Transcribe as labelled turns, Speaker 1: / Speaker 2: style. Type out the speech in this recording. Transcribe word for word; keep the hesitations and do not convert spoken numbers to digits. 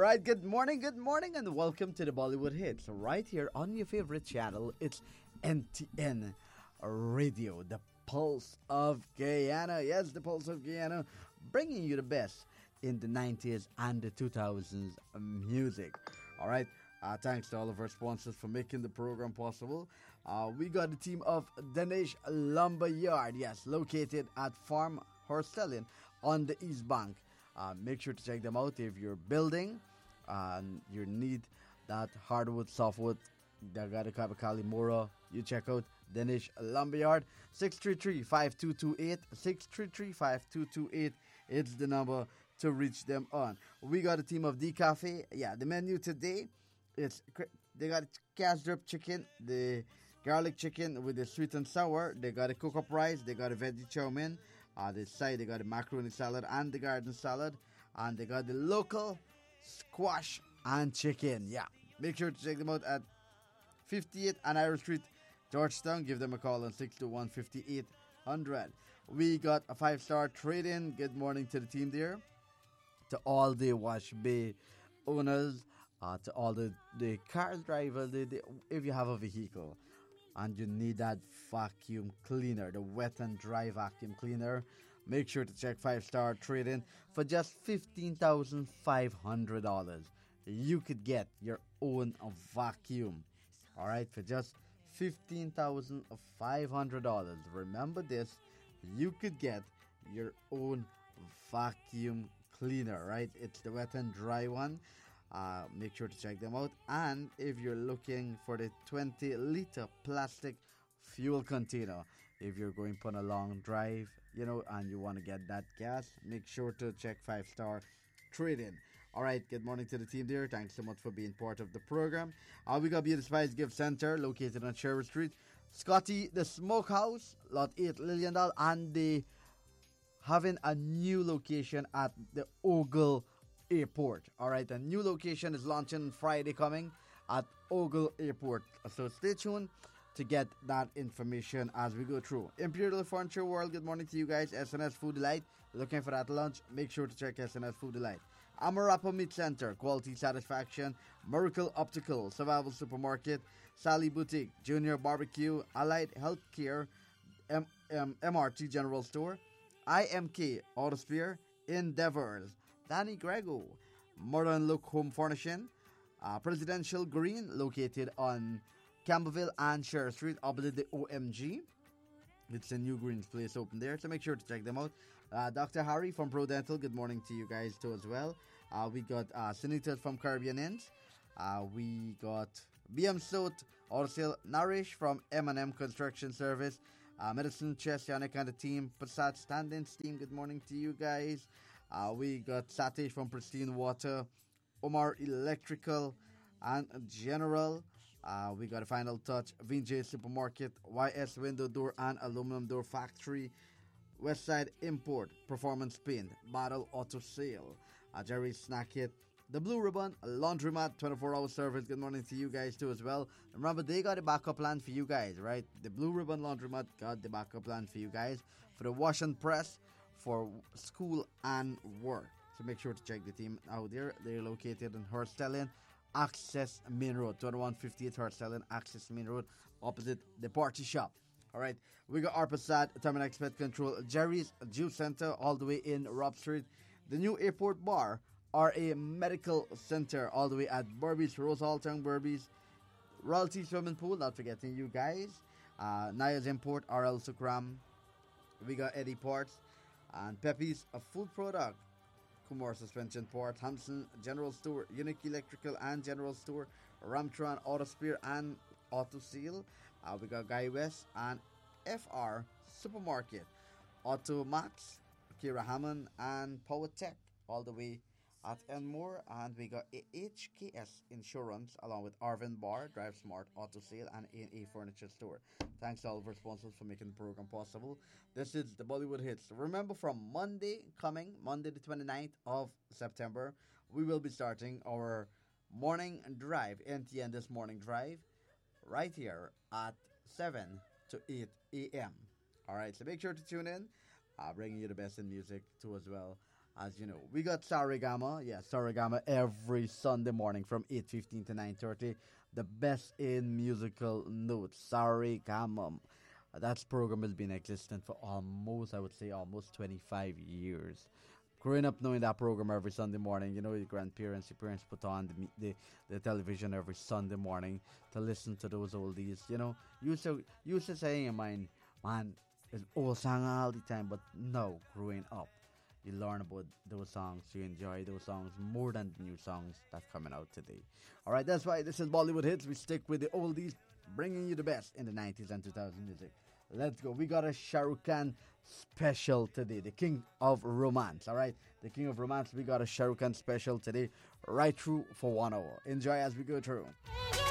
Speaker 1: Right, good morning, good morning, and welcome to the Bollywood Hits. Right here on your favorite channel, it's N T N Radio, the Pulse of Guyana. Yes, the Pulse of Guyana, bringing you the best in the nineties and the two thousands music. All right, uh, thanks to all of our sponsors for making the program possible. Uh, we got the team of Danish Lumber Yard, yes, located at Farm Horstellian on the East Bank. Uh, make sure to check them out if you're building and you need that hardwood, softwood, Dagada Kabakali Mora. You check out Danish Lumberyard. six three three, five two two eight. six three three, five two two eight. It's the number to reach them on. We got a team of D Cafe. Yeah, the menu today, it's they got cash drip chicken, the garlic chicken with the sweet and sour. They got a cook-up rice. They got a veggie chow mein. Uh, this side they got a macaroni salad and the garden salad, and they got the local squash and chicken. Yeah, make sure to check them out at fifty-eight Anira Street, Georgetown. Give them a call on six two one, five eight zero zero. We got a five-star trade-in. Good morning to the team there, to all the Wash Bay owners, uh, to all the, the car drivers. The, the, if you have a vehicle and you need that vacuum cleaner, the wet and dry vacuum cleaner, make sure to check five star Trade-In for just fifteen thousand five hundred dollars. You could get your own vacuum. All right, for just fifteen thousand five hundred dollars. Remember this, you could get your own vacuum cleaner, right? It's the wet and dry one. Uh, make sure to check them out. And if you're looking for the twenty liter plastic fuel container, if you're going on a long drive, you know, and you want to get that gas, make sure to check five star Trade-In. All right, good morning to the team there. Thanks so much for being part of the program. Uh, we got Beauty Spice Gift Center located on Sherwood Street. Scotty the Smokehouse, Lot eight, Lilliandale, and they having a new location at the Ogle Airport. All right, a new location is launching Friday coming at Ogle Airport. So stay tuned to get that information as we go through. Imperial Furniture World, good morning to you guys. S N S Food Delight, looking for that lunch? Make sure to check S N S Food Delight. Amarapa Meat Center, Quality Satisfaction, Miracle Optical, Survival Supermarket, Sally Boutique, Junior Barbecue, Allied Healthcare, M- M- MRT General Store, I M K Autosphere, Endeavors, Danny Grego, Modern Look Home Furnishing, uh, Presidential Green, located on Campbellville and Sherwood Street, opposite the O M G. It's a new Greens place open there, so make sure to check them out. Uh, Doctor Harry from Pro Dental, good morning to you guys too as well. Uh, we got uh, Senators from Caribbean Inns. Uh, we got B M Soot, Autosale Nourish from M and M Construction Service. Uh, Medicine Chest, Yannick and the team. Passat Stand-In Steam, good morning to you guys. Uh, we got Satish from Pristine Water, Omar Electrical and General. Uh, we got a Final Touch, Vinjay Supermarket, Y S Window Door and Aluminum Door Factory, Westside Import, Performance Paint, Battle Auto Sale, uh, Jerry's Snack Hit, The Blue Ribbon, Laundromat, twenty-four hour service. Good morning to you guys too as well. Remember, they got a backup plan for you guys, right? The Blue Ribbon Laundromat got the backup plan for you guys for the wash and press for school and work. So make sure to check the team out there. They're located in Horstellian, Access Main Road, twenty-one fifty-eight Horstellian, Access Main Road, opposite the party shop. All right, we got Arpasad, Terminex Pet Control, Jerry's Juice Center, all the way in Rob Street. The new airport bar, R A Medical Center, all the way at Burbies, Rose Hall Town, Burbies. Royalty Swimming Pool, not forgetting you guys. Uh, Naya's Import, R L Sukram. We got Eddie Ports and Pepe's, a food product. Kumar Suspension Port, Hampson General Store, Unique Electrical and General Store, Ramtron Autosphere and Auto Seal. Uh, we got Guy West and F R Supermarket, Auto Max, Kira Hammond and Power Tech, all the way at Enmore. And we got H K S Insurance along with Arvin Bar, Drive Smart, Auto Sale and A and A Furniture Store. Thanks to all of our sponsors for making the program possible. This is the Bollywood Hits. Remember, from Monday coming, Monday the twenty-ninth of September, we will be starting our morning drive, N T N This Morning Drive, right here at seven to eight a.m. All right, so make sure to tune in. Uh, bringing you the best in music too as well. As you know, we got Sarigama. Yeah, Sarigama every Sunday morning from eight fifteen to nine thirty. The best in musical notes. Sarigama. That program has been existent for almost, I would say, almost twenty-five years. Growing up knowing that program every Sunday morning, you know, your grandparents, your parents put on the, the, the television every Sunday morning to listen to those oldies, you know. You used to, you used to say in your mind, man, it's old song all the time, but no, growing up, you learn about those songs, you enjoy those songs more than the new songs that's coming out today. All right, that's why this is Bollywood Hits. We stick with the oldies, bringing you the best in the nineties and two thousands music. Let's go. We got a Shah Rukh Khan special today, the King of Romance. All right, the King of Romance. We got a Shah Rukh Khan special today, right through for one hour. Enjoy as we go through.